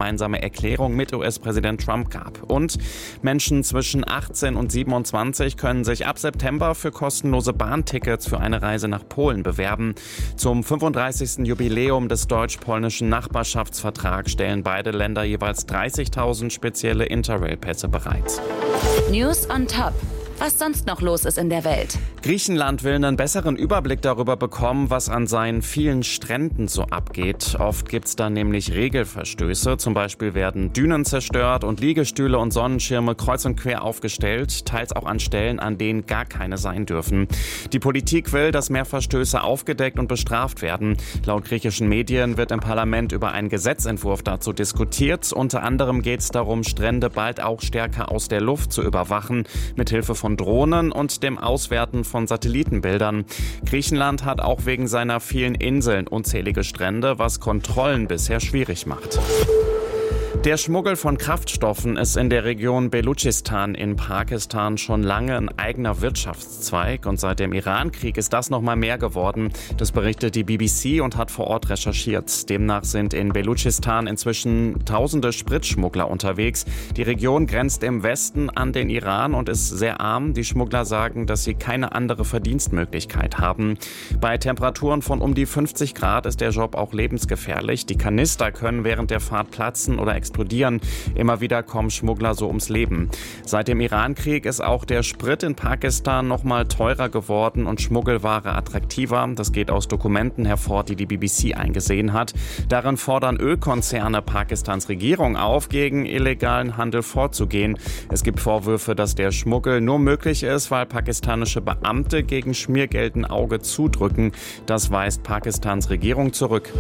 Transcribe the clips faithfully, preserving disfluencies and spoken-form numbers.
gemeinsame Erklärung mit U S-Präsident Trump gab. Und Menschen zwischen achtzehn und siebenundzwanzig können sich ab September für kostenlose Bahntickets für eine Reise nach Polen bewerben. Zum fünfunddreißigsten Jubiläum des deutsch-polnischen Nachbarschaftsvertrags stellen beide Länder jeweils dreißigtausend spezielle Interrail-Pässe bereit. News on Top. Was sonst noch los ist in der Welt. Griechenland will einen besseren Überblick darüber bekommen, was an seinen vielen Stränden so abgeht. Oft gibt's da nämlich Regelverstöße. Zum Beispiel werden Dünen zerstört und Liegestühle und Sonnenschirme kreuz und quer aufgestellt, teils auch an Stellen, an denen gar keine sein dürfen. Die Politik will, dass mehr Verstöße aufgedeckt und bestraft werden. Laut griechischen Medien wird im Parlament über einen Gesetzentwurf dazu diskutiert. Unter anderem geht es darum, Strände bald auch stärker aus der Luft zu überwachen, mithilfe von Drohnen und dem Auswerten von Satellitenbildern. Griechenland hat auch wegen seiner vielen Inseln unzählige Strände, was Kontrollen bisher schwierig macht. Der Schmuggel von Kraftstoffen ist in der Region Belutschistan in Pakistan schon lange ein eigener Wirtschaftszweig und seit dem Irankrieg ist das noch mal mehr geworden. Das berichtet die B B C und hat vor Ort recherchiert. Demnach sind in Belutschistan inzwischen tausende Spritschmuggler unterwegs. Die Region grenzt im Westen an den Iran und ist sehr arm. Die Schmuggler sagen, dass sie keine andere Verdienstmöglichkeit haben. Bei Temperaturen von um die fünfzig Grad ist der Job auch lebensgefährlich. Die Kanister können während der Fahrt platzen oder explodieren. Immer wieder kommen Schmuggler so ums Leben. Seit dem Irankrieg ist auch der Sprit in Pakistan noch mal teurer geworden und Schmuggelware attraktiver. Das geht aus Dokumenten hervor, die die B B C eingesehen hat. Darin fordern Ölkonzerne Pakistans Regierung auf, gegen illegalen Handel vorzugehen. Es gibt Vorwürfe, dass der Schmuggel nur möglich ist, weil pakistanische Beamte gegen Schmiergeld ein Auge zudrücken. Das weist Pakistans Regierung zurück.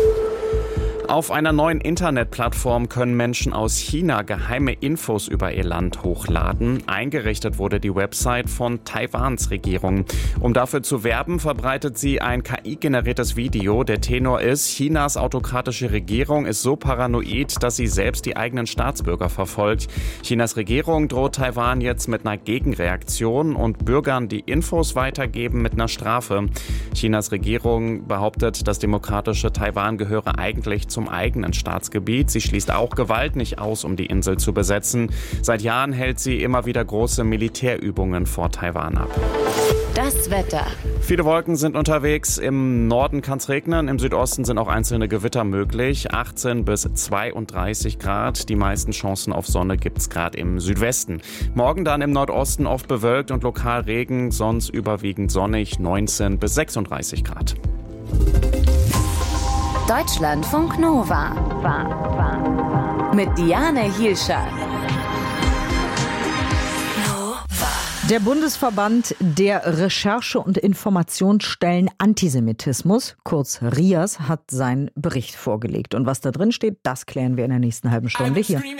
Auf einer neuen Internetplattform können Menschen aus China geheime Infos über ihr Land hochladen. Eingerichtet wurde die Website von Taiwans Regierung. Um dafür zu werben, verbreitet sie ein K I-generiertes Video. Der Tenor ist, Chinas autokratische Regierung ist so paranoid, dass sie selbst die eigenen Staatsbürger verfolgt. Chinas Regierung droht Taiwan jetzt mit einer Gegenreaktion und Bürgern, die Infos weitergeben, mit einer Strafe. Chinas Regierung behauptet, das demokratische Taiwan gehöre eigentlich zum eigenen Staatsgebiet. Sie schließt auch Gewalt nicht aus, um die Insel zu besetzen. Seit Jahren hält sie immer wieder große Militärübungen vor Taiwan ab. Das Wetter. Viele Wolken sind unterwegs. Im Norden kann es regnen, im Südosten sind auch einzelne Gewitter möglich. achtzehn bis zweiunddreißig Grad. Die meisten Chancen auf Sonne gibt es gerade im Südwesten. Morgen dann im Nordosten oft bewölkt und lokal Regen, sonst überwiegend sonnig, neunzehn bis sechsunddreißig Grad. Deutschlandfunk Nova. Mit Diane Hielscher. Der Bundesverband der Recherche- und Informationsstellen Antisemitismus, kurz RIAS, hat seinen Bericht vorgelegt. Und was da drin steht, das klären wir in der nächsten halben Stunde hier.